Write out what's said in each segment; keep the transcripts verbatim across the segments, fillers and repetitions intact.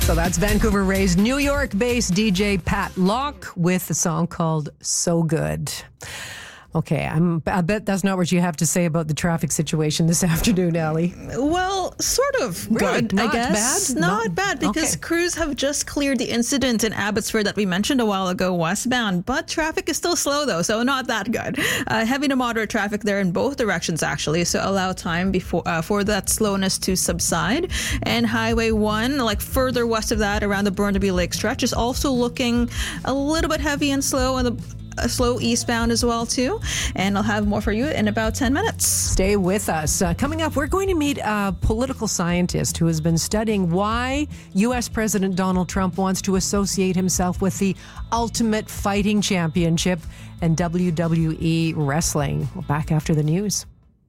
So that's Vancouver-raised, New York-based D J Pat Locke with a song called So Good. Okay, I'm, I bet that's not what you have to say about the traffic situation this afternoon, Allie. Well, sort of Really? good, Not I guess. bad? Not No? bad, because Okay. crews have just cleared the incident in Abbotsford that we mentioned a while ago, westbound. But traffic is still slow, though, so not that good. Uh, heavy to moderate traffic there in both directions, actually, so allow time before uh, for that slowness to subside. And Highway one, like further west of that, around the Burnaby Lake stretch, is also looking a little bit heavy and slow on the uh, slow eastbound as well, too. And I'll have more for you in about ten minutes. Stay with us. Uh, coming up, we're going to meet a political scientist who has been studying why U S President Donald Trump wants to associate himself with the Ultimate Fighting Championship and W W E wrestling. We're back after the news.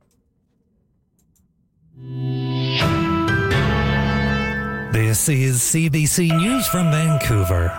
This is C B C News from Vancouver.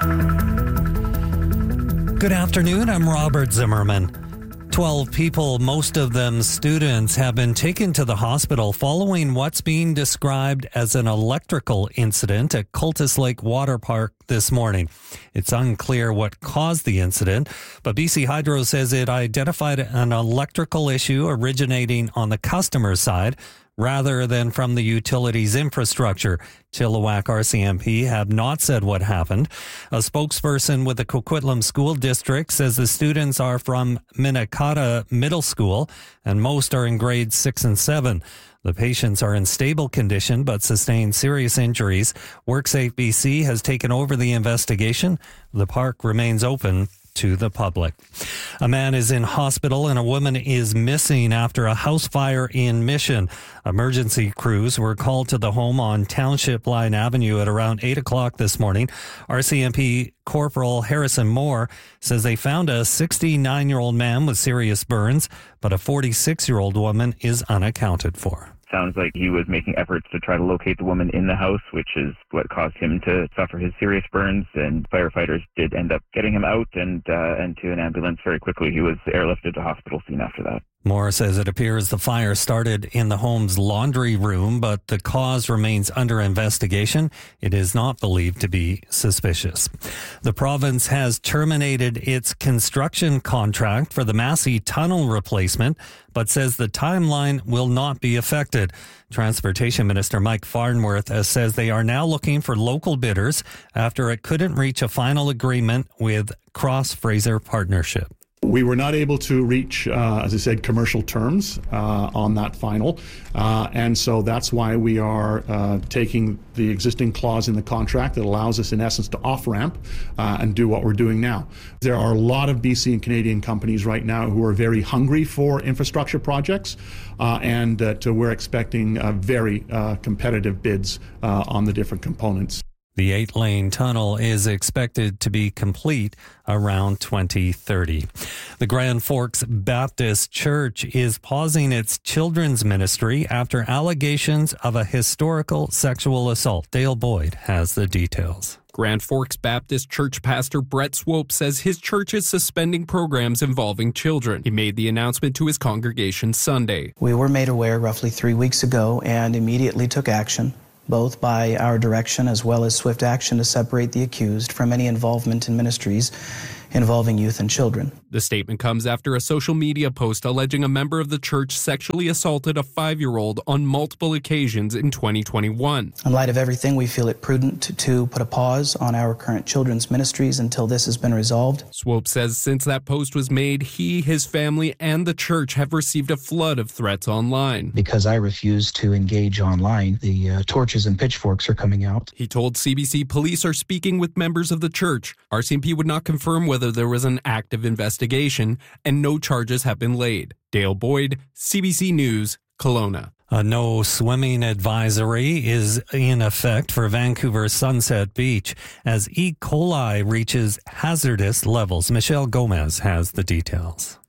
Good afternoon, I'm Robert Zimmerman. Twelve people, most of them students, have been taken to the hospital following what's being described as an electrical incident at Cultus Lake Water Park this morning. It's unclear what caused the incident, but B C Hydro says it identified an electrical issue originating on the customer side rather than from the utility's infrastructure. Chilliwack R C M P have not said what happened. A spokesperson with the Coquitlam School District says the students are from Minnetonka Middle School and most are in grades six and seven. The patients are in stable condition but sustained serious injuries. WorkSafe B C has taken over the investigation. The park remains open to the public. A man is in hospital and a woman is missing after a house fire in Mission. Emergency crews were called to the home on Township Line Avenue at around eight o'clock this morning. R C M P Corporal Harrison Moore says they found a sixty-nine-year-old man with serious burns, but a forty-six-year-old woman is unaccounted for. Sounds like he was making efforts to try to locate the woman in the house, which is what caused him to suffer his serious burns. And firefighters did end up getting him out and uh, and to an ambulance very quickly. He was airlifted to hospital soon after that. Moore says it appears the fire started in the home's laundry room, but the cause remains under investigation. It is not believed to be suspicious. The province has terminated its construction contract for the Massey Tunnel replacement, but says the timeline will not be affected. Transportation Minister Mike Farnworth says they are now looking for local bidders after it couldn't reach a final agreement with Cross Fraser Partnership. We were not able to reach, uh, as I said, commercial terms uh, on that final. Uh, and so that's why we are uh, taking the existing clause in the contract that allows us, in essence, to off-ramp uh, and do what we're doing now. There are a lot of B C and Canadian companies right now who are very hungry for infrastructure projects, uh, and uh, to, we're expecting uh, very uh, competitive bids uh, on the different components. The eight-lane tunnel is expected to be complete around twenty thirty. The Grand Forks Baptist Church is pausing its children's ministry after allegations of a historical sexual assault. Dale Boyd has the details. Grand Forks Baptist Church pastor Brett Swope says his church is suspending programs involving children. He made the announcement to his congregation Sunday. We were made aware roughly three weeks ago and immediately took action, both by our direction as well as swift action to separate the accused from any involvement in ministries involving youth and children. The statement comes after a social media post alleging a member of the church sexually assaulted a five-year-old on multiple occasions in twenty twenty-one. In light of everything, we feel it prudent to, to put a pause on our current children's ministries until this has been resolved. Swope says since that post was made, he, his family, and the church have received a flood of threats online. Because I refuse to engage online, the uh, torches and pitchforks are coming out. He told C B C police are speaking with members of the church. R C M P would not confirm whether there was an active investigation, and no charges have been laid. Dale Boyd, C B C News, Kelowna. A no swimming advisory is in effect for Vancouver's Sunset Beach as E. coli reaches hazardous levels. Michelle Gomez has the details.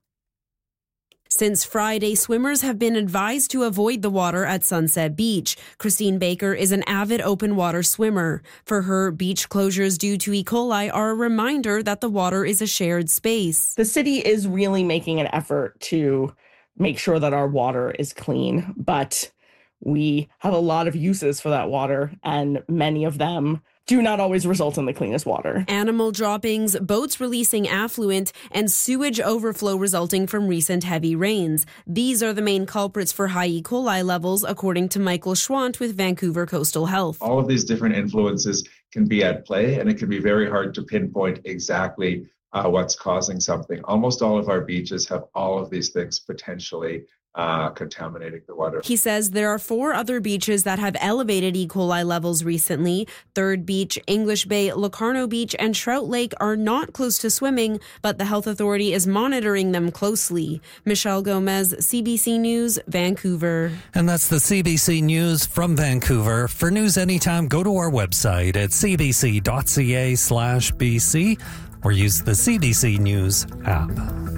Since Friday, swimmers have been advised to avoid the water at Sunset Beach. Christine Baker is an avid open water swimmer. For her, beach closures due to E. coli are a reminder that the water is a shared space. The city is really making an effort to make sure that our water is clean, but we have a lot of uses for that water, and many of them do not always result in the cleanest water. Animal droppings, boats releasing affluent, and sewage overflow resulting from recent heavy rains. These are the main culprits for high E. coli levels, according to Michael Schwant with Vancouver Coastal Health. All of these different influences can be at play, and it can be very hard to pinpoint exactly uh, what's causing something. Almost all of our beaches have all of these things potentially Uh, contaminating the water. He says there are four other beaches that have elevated E. coli levels recently. Third Beach, English Bay, Locarno Beach, and Trout Lake are not close to swimming, but the health authority is monitoring them closely. Michelle Gomez, C B C News, Vancouver. And that's the C B C News from Vancouver. For news anytime, go to our website at cbc.ca slash BC or use the C B C News app.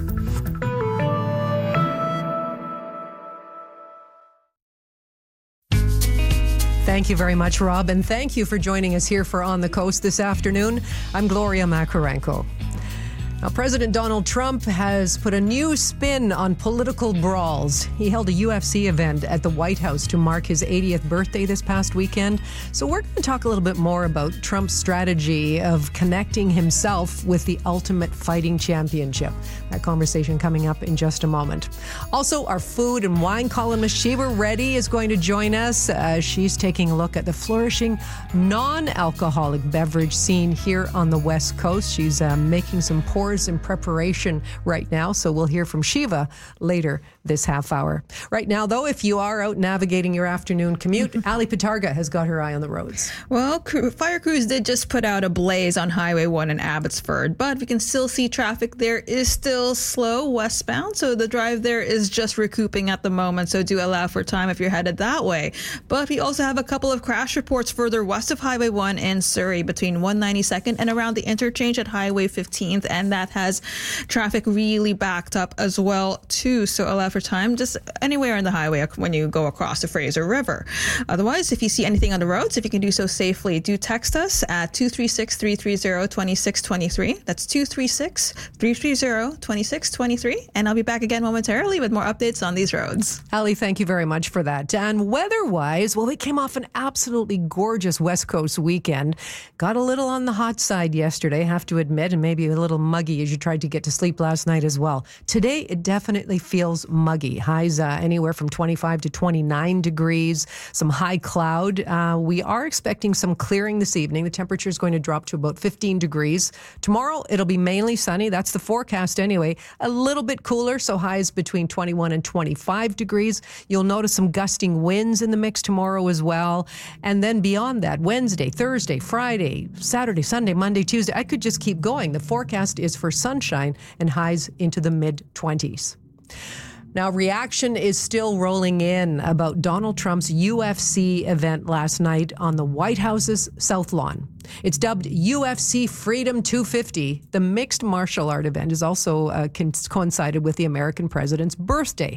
Thank you very much, Rob, and thank you for joining us here for On the Coast this afternoon. I'm Gloria Makarenko. Now, President Donald Trump has put a new spin on political brawls. He held a U F C event at the White House to mark his eightieth birthday this past weekend. So we're going to talk a little bit more about Trump's strategy of connecting himself with the Ultimate Fighting Championship. That conversation coming up in just a moment. Also, our food and wine columnist Shiva Reddy is going to join us. Uh, she's taking a look at the flourishing non-alcoholic beverage scene here on the West Coast. She's uh, making some pours in preparation right now, so we'll hear from Shiva later this half hour. Right now, though, if you are out navigating your afternoon commute, Ali Patarga has got her eye on the roads. Well, fire crews did just put out a blaze on Highway one in Abbotsford, but we can still see traffic there is still slow westbound, so the drive there is just recouping at the moment, so do allow for time if you're headed that way. But we also have a couple of crash reports further west of Highway one in Surrey between one ninety-second and around the interchange at Highway fifteenth, and that has traffic really backed up as well too, so allow for time just anywhere in the highway when you go across the Fraser River. Otherwise, if you see anything on the roads, if you can do so safely, do text us at two three six, three three zero, two six two three. That's two three six, three three zero, two six two three, and I'll be back again momentarily with more updates on these roads. Ali, thank you very much for that. And weather-wise, well, we came off an absolutely gorgeous West Coast weekend. Got a little on the hot side yesterday, have to admit, and maybe a little muggy as you tried to get to sleep last night as well. Today, it definitely feels muggy. Highs uh, anywhere from twenty-five to twenty-nine degrees, some high cloud. Uh, we are expecting some clearing this evening. The temperature is going to drop to about fifteen degrees. Tomorrow, it'll be mainly sunny. That's the forecast anyway. A little bit cooler, so highs between twenty-one and twenty-five degrees. You'll notice some gusting winds in the mix tomorrow as well. And then beyond that, Wednesday, Thursday, Friday, Saturday, Sunday, Monday, Tuesday, I could just keep going. The forecast is for sunshine and highs into the mid-twenties. Now, reaction is still rolling in about Donald Trump's U F C event last night on the White House's South Lawn. It's dubbed U F C Freedom two fifty. The mixed martial art event is also uh, coincided with the American president's birthday.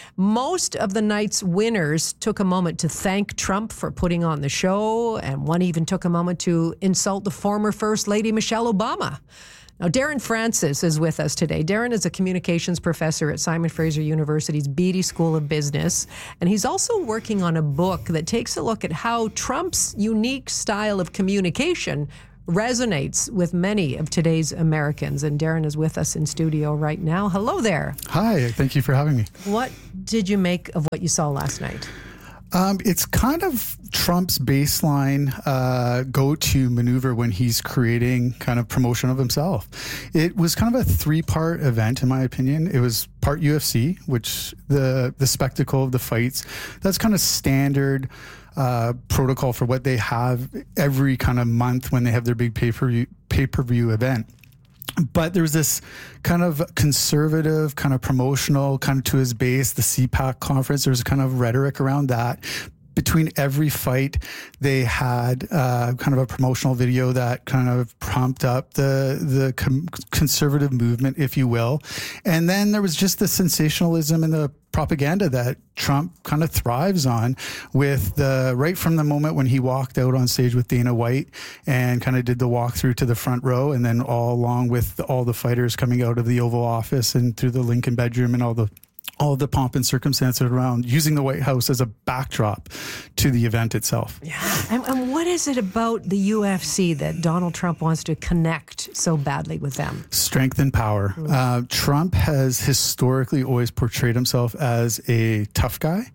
Most of the night's winners took a moment to thank Trump for putting on the show, and one even took a moment to insult the former First Lady Michelle Obama. Now, Darren Francis is with us today. Darren is a communications professor at Simon Fraser University's Beatty School of Business, and he's also working on a book that takes a look at how Trump's unique style of communication resonates with many of today's Americans. And Darren is with us in studio right now. Hello there. Hi, thank you for having me. What did you make of what you saw last night? Um, it's kind of Trump's baseline uh, go-to maneuver when he's creating kind of promotion of himself. It was kind of a three-part event, in my opinion. It was part U F C, which the the spectacle of the fights, that's kind of standard uh, protocol for what they have every kind of month when they have their big pay-per-view, pay-per-view event. But there was this kind of conservative, kind of promotional, kind of to his base, the C PAC conference. There was kind of rhetoric around that. Between every fight, they had uh, kind of a promotional video that kind of prompted up the the com- conservative movement, if you will. And then there was just the sensationalism and the propaganda that Trump kind of thrives on, with the right from the moment when he walked out on stage with Dana White and kind of did the walkthrough to the front row, and then all along with all the fighters coming out of the Oval Office and through the Lincoln bedroom and all the all the pomp and circumstance around using the White House as a backdrop to the event itself. Yeah. And, and what is it about the U F C that Donald Trump wants to connect so badly with them? Strength and power. Mm. Uh, Trump has historically always portrayed himself as a tough guy.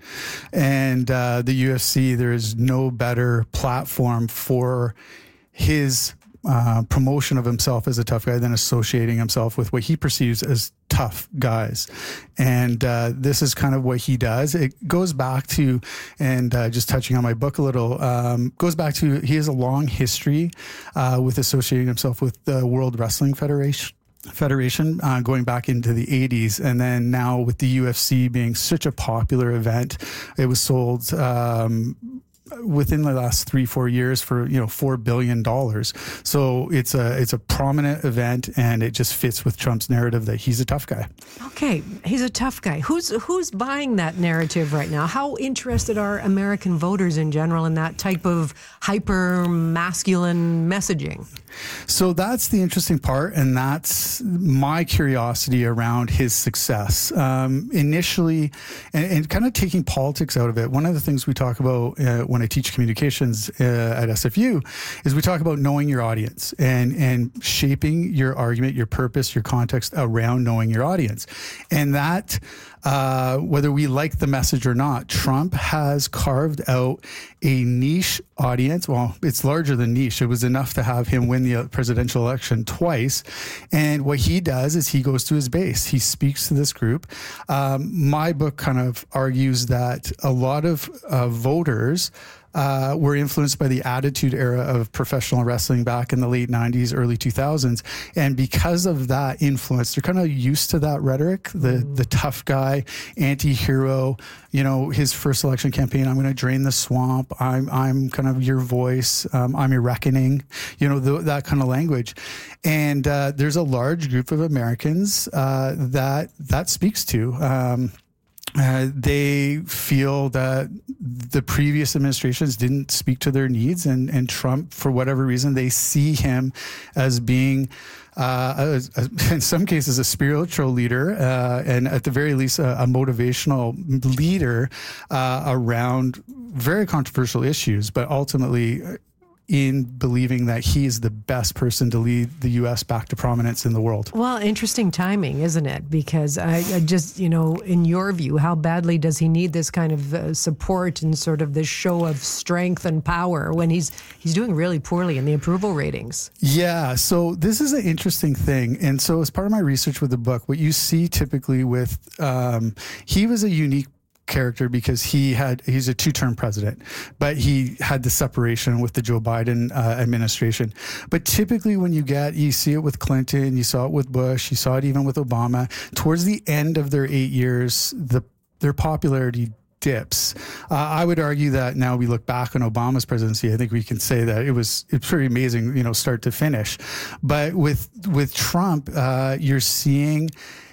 And uh, the U F C, there is no better platform for his Uh, promotion of himself as a tough guy than associating himself with what he perceives as tough guys. And uh, this is kind of what he does. It goes back to, and uh, just touching on my book a little, um, goes back to, he has a long history uh, with associating himself with the World Wrestling Federation. Federation uh, going back into the eighties, and then now with the U F C being such a popular event, it was sold um, within the last three, four years for, you know, four billion dollars. So it's a, it's a prominent event, and it just fits with Trump's narrative that he's a tough guy. Okay. He's a tough guy. Who's, who's buying that narrative right now? How interested are American voters in general in that type of hyper masculine messaging? So that's the interesting part, and that's my curiosity around his success. Um, initially, and, and kind of taking politics out of it, one of the things we talk about uh, when I teach communications uh, at S F U is we talk about knowing your audience and, and shaping your argument, your purpose, your context around knowing your audience. And that, uh, whether we like the message or not, Trump has carved out a niche audience. Well, it's larger than niche. It was enough to have him win the presidential election twice. And what he does is he goes to his base. He speaks to this group. Um, my book kind of argues that a lot of uh, voters Uh, were influenced by the Attitude Era of professional wrestling back in the late nineties, early two thousands. And because of that influence, they're kind of used to that rhetoric, the, mm. the tough guy, anti-hero, you know, his first election campaign, I'm going to drain the swamp. I'm, I'm kind of your voice. Um, I'm your reckoning, you know, the, that kind of language. And uh, there's a large group of Americans uh, that that speaks to. Um, Uh, they feel that the previous administrations didn't speak to their needs, and, and Trump, for whatever reason, they see him as being, uh, a, a, in some cases, a spiritual leader, uh, and at the very least, a, a motivational leader uh, around very controversial issues, but ultimately in believing that he is the best person to lead the U S back to prominence in the world. Well, interesting timing, isn't it? Because I, I just, you know, in your view, how badly does he need this kind of uh, support and sort of this show of strength and power when he's he's doing really poorly in the approval ratings? Yeah, so this is an interesting thing. And so as part of my research with the book, what you see typically with, um, he was a unique character because he had he's a two-term president, but he had the separation with the Joe Biden uh, administration. But typically when you get, you see it with Clinton, you saw it with Bush, you saw it even with Obama, towards the end of their eight years, the their popularity dips. Uh, I would argue that now we look back on Obama's presidency, I think we can say that it was it's pretty amazing, you know, start to finish. But with with Trump, uh, you're seeing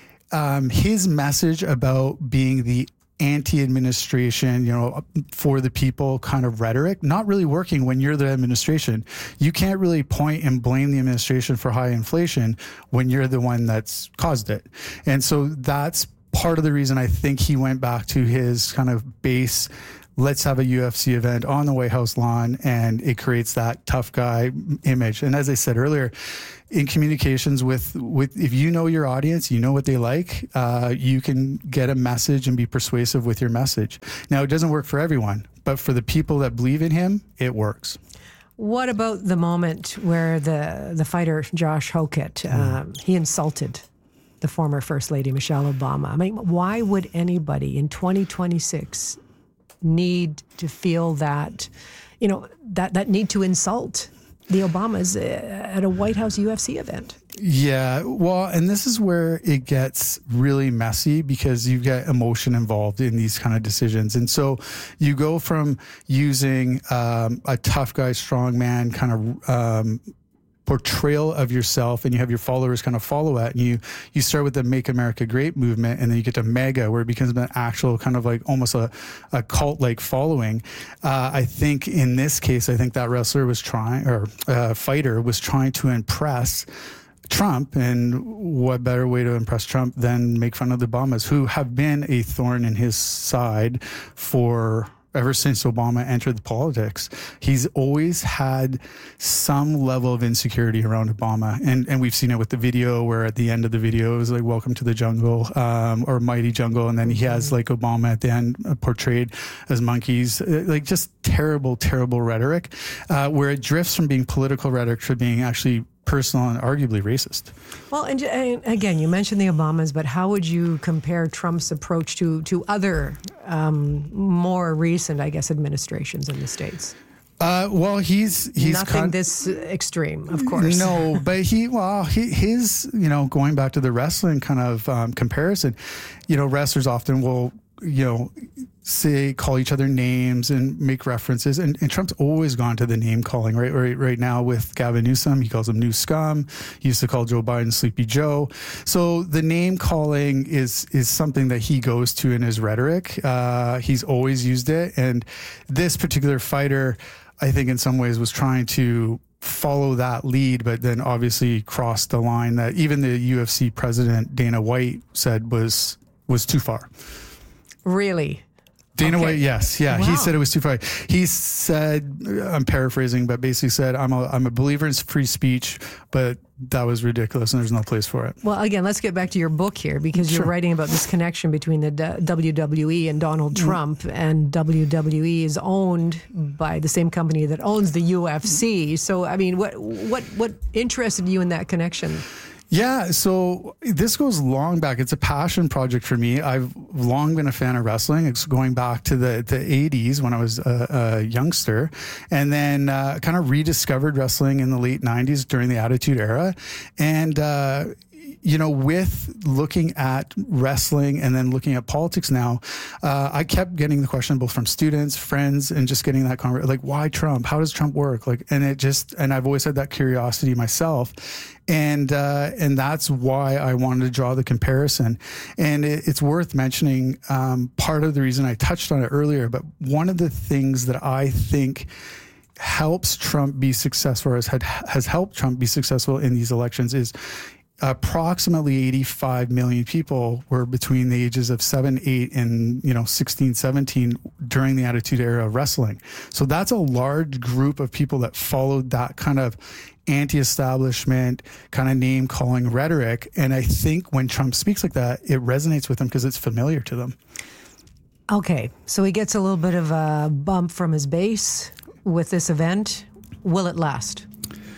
um, his message about being the anti-administration, you know, for the people kind of rhetoric, not really working when you're the administration. You can't really point and blame the administration for high inflation when you're the one that's caused it. And so that's part of the reason I think he went back to his kind of base, let's have a U F C event on the White House lawn, and it creates that tough guy image. And as I said earlier, in communications with, with if you know your audience, you know what they like, uh, you can get a message and be persuasive with your message. Now, it doesn't work for everyone, but for the people that believe in him, it works. What about the moment where the, the fighter, Josh Hokett, mm. um, he insulted the former First Lady, Michelle Obama? I mean, why would anybody in twenty twenty-six need to feel that, you know, that, that need to insult the Obamas at a White House U F C event? Yeah, well, and this is where it gets really messy because you get emotion involved in these kind of decisions. And so you go from using um, a tough guy, strong man kind of um, portrayal of yourself, and you have your followers kind of follow it, and you you start with the Make America Great movement, and then you get to MAGA, where it becomes an actual kind of like almost a, a cult-like following. Uh, I think in this case, I think that wrestler was trying, or uh, fighter was trying to impress Trump, and what better way to impress Trump than make fun of the Obamas, who have been a thorn in his side for ever since Obama entered the politics. He's always had some level of insecurity around Obama. And and we've seen it with the video where at the end of the video it was like, welcome to the jungle, um, or mighty jungle. And then he has like Obama at the end portrayed as monkeys, like just terrible, terrible rhetoric, uh, where it drifts from being political rhetoric to being actually personal and arguably racist. Well, and, and again, you mentioned the Obamas, but how would you compare Trump's approach to to other um, more recent, I guess, administrations in the States? Uh, well, he's he's nothing con- this extreme, of course. No, but he well, he, his you know going back to the wrestling kind of um, comparison, you know, wrestlers often will you know. say, call each other names and make references. And, and Trump's always gone to the name calling, right? Right right now with Gavin Newsom, he calls him new scum. He used to call Joe Biden Sleepy Joe. So the name calling is, is something that he goes to in his rhetoric. Uh, he's always used it. And this particular fighter, I think in some ways was trying to follow that lead, but then obviously crossed the line that even the U F C president, Dana White, said was, was too far. Really? Dana okay. White, yes, yeah, Wow. he said it was too far. He said, I'm paraphrasing, but basically said, "I'm a I'm a believer in free speech, but that was ridiculous, and there's no place for it." Well, again, let's get back to your book here, because you're Sure. writing about this connection between the D- W W E and Donald Trump, and W W E is owned by the same company that owns the U F C. So, I mean, what what what interested you in that connection? Yeah, so this goes long back. It's a passion project for me. I've long been a fan of wrestling. It's going back to the, the eighties when I was a, a youngster, and then uh, kind of rediscovered wrestling in the late nineties during the Attitude Era. And, uh, you know, with looking at wrestling and then looking at politics now, uh, I kept getting the question both from students, friends, and just getting that conversation, like, why Trump? How does Trump work? Like, and it just, and I've always had that curiosity myself. And, uh, and that's why I wanted to draw the comparison. And it, it's worth mentioning, um, part of the reason I touched on it earlier, but one of the things that I think helps Trump be successful, or has had, has helped Trump be successful in these elections is approximately eighty-five million people were between the ages of seven, eight, and, you know, sixteen, seventeen during the Attitude Era of wrestling. So that's a large group of people that followed that kind of anti-establishment kind of name-calling rhetoric. And I think when Trump speaks like that, it resonates with them because it's familiar to them. Okay, so he gets a little bit of a bump from his base with this event. Will it last?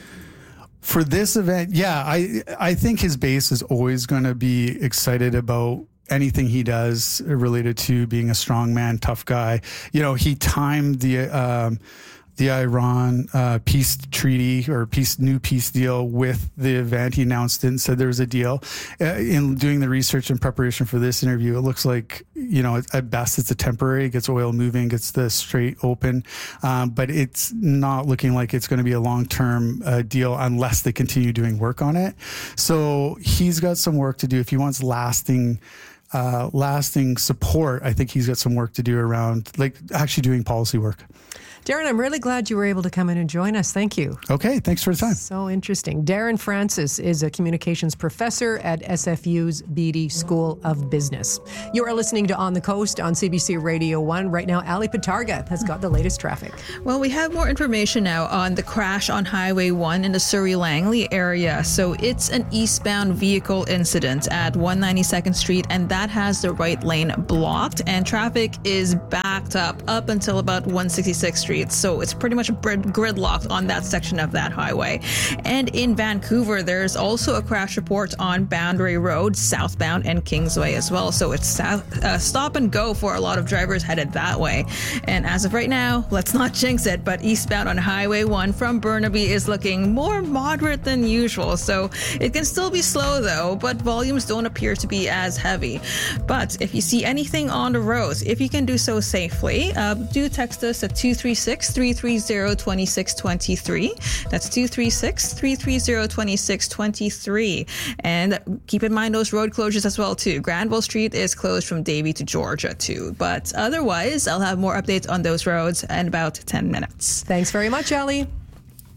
For this event, yeah, I I think his base is always going to be excited about anything he does related to being a strong man, tough guy. You know, he timed the um, the Iran uh, peace treaty or peace new peace deal with the event. He announced it and said there was a deal. Uh, in doing the research and preparation for this interview, it looks like, you know, at best it's a temporary, it gets oil moving, gets the Strait open, um, but it's not looking like it's going to be a long-term uh, deal unless they continue doing work on it. So he's got some work to do. If he wants lasting uh, lasting support, I think he's got some work to do around, like, actually doing policy work. Darren, I'm really glad you were able to come in and join us. Thank you. Okay, thanks for the time. So interesting. Darren Francis is a communications professor at S F U's Beatty School of Business. You are listening to On the Coast on C B C Radio one. Right now, Ali Patarga has got the latest traffic. Well, we have more information now on the crash on Highway one in the Surrey-Langley area. So it's an eastbound vehicle incident at one ninety-second Street, and that has the right lane blocked, and traffic is backed up up until about one sixty-sixth Street. So it's pretty much gridlocked on that section of that highway. And in Vancouver, there's also a crash report on Boundary Road, southbound, and Kingsway as well. So it's south, uh, stop and go for a lot of drivers headed that way. And as of right now, let's not jinx it, but eastbound on Highway one from Burnaby is looking more moderate than usual. So it can still be slow though, but volumes don't appear to be as heavy. But if you see anything on the roads, if you can do so safely, uh, do text us at two three six, three three zero, two six two three. That's two three six, three three zero, two six two three. And keep in mind those road closures as well too. Granville Street is closed from Davie to Georgia too. But otherwise, I'll have more updates on those roads in about ten minutes. Thanks very much, Ali.